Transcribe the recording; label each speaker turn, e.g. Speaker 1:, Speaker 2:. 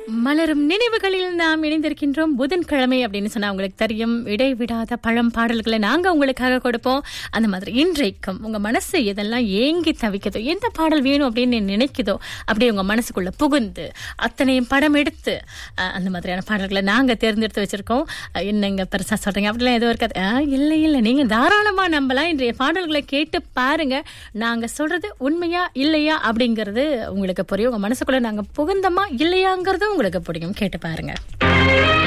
Speaker 1: மலரும் நினைவுகளில் நாம் இணைந்திருக்கின்றோம். புதன்கிழமை அப்படின்னு சொன்னா உங்களுக்கு தெரியும், இடைவிடாத பழம் பாடல்களை நாங்க உங்களுக்காக கொடுப்போம். அந்த மாதிரி இன்றைக்கும் உங்க மனசு எதெல்லாம் ஏங்கி தவிக்குதோ, எந்த பாடல் வேணும் அப்படின்னு நினைக்குதோ, அப்படியே உங்க மனசுக்குள்ள புகுந்து அத்தனையும் படம் எடுத்து அந்த மாதிரியான பாடல்களை நாங்க தேர்ந்தெடுத்து வச்சிருக்கோம். என்னங்க பெருசா சொல்றீங்க அப்படிலாம் எதுவும் இருக்காது. இல்லை இல்லை, நீங்க தாராளமா நம்பலாம். இன்றைய பாடல்களை கேட்டு பாருங்க. நாங்க சொல்றது உண்மையா இல்லையா அப்படிங்கறது உங்களுக்கு புரியும். உங்க மனசுக்குள்ள நாங்க புகுந்தமா இல்லையாங்கிறது உங்களுக்கு பிடிக்கும். கேட்டு பாருங்க.